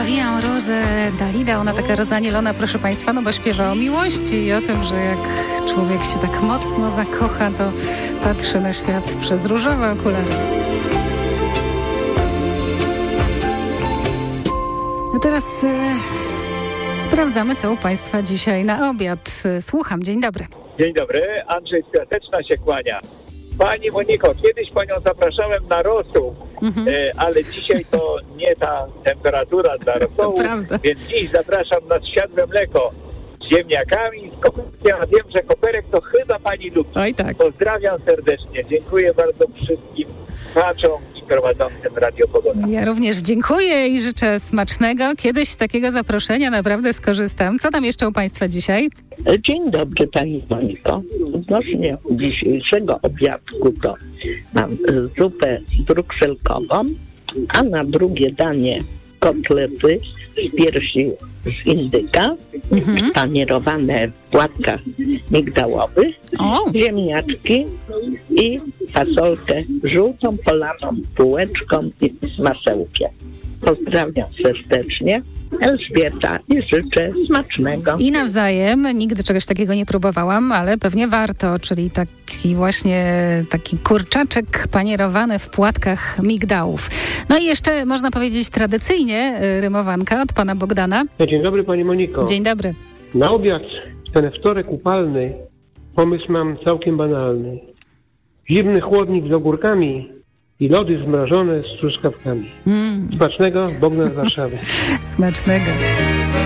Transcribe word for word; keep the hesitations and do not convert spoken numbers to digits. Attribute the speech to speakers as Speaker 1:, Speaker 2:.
Speaker 1: Via Rose Dalida, ona taka rozanielona, proszę Państwa, no bo śpiewa o miłości i o tym, że jak człowiek się tak mocno zakocha, to patrzy na świat przez różowe okulary. A teraz e, sprawdzamy, co u Państwa dzisiaj na obiad. Słucham, dzień dobry.
Speaker 2: Dzień dobry, Andrzej z Piaseczna się kłania. Pani Moniko, kiedyś Panią zapraszałem na rosół, mhm. e, ale dzisiaj to nie ta temperatura dla rosołu, więc dziś zapraszam na światłe mleko z ziemniakami, z koperkiem. Wiem, że koperek to chyba Pani lubi.
Speaker 1: Oj, tak.
Speaker 2: Pozdrawiam serdecznie, dziękuję bardzo wszystkim słuchaczom i prowadzącym Radio Pogoda.
Speaker 1: Ja również dziękuję i życzę smacznego. Kiedyś z takiego zaproszenia naprawdę skorzystam. Co tam jeszcze u Państwa dzisiaj?
Speaker 3: Dzień dobry Pani Moniko. Odnośnie dzisiejszego obiadku to mam zupę brukselkową, a na drugie danie kotlety z piersi z indyka, mhm. panierowane w płatkach migdałowych, o. ziemniaczki i fasolkę żółtą polaną bułeczką i z masełkiem. Pozdrawiam serdecznie. Elżbieta i życzę smacznego.
Speaker 1: I nawzajem. Nigdy czegoś takiego nie próbowałam, ale pewnie warto, czyli taki właśnie taki kurczaczek panierowany w płatkach migdałów. No i jeszcze można powiedzieć tradycyjnie rymowanka od pana Bogdana.
Speaker 4: Dzień dobry Pani Moniko.
Speaker 1: Dzień dobry.
Speaker 4: Na obiad ten wtorek upalny pomysł mam całkiem banalny. Zimny chłodnik z ogórkami i lody zmrożone z truskawkami. Mm. Smacznego, Bogdan z Warszawy.
Speaker 1: Smacznego.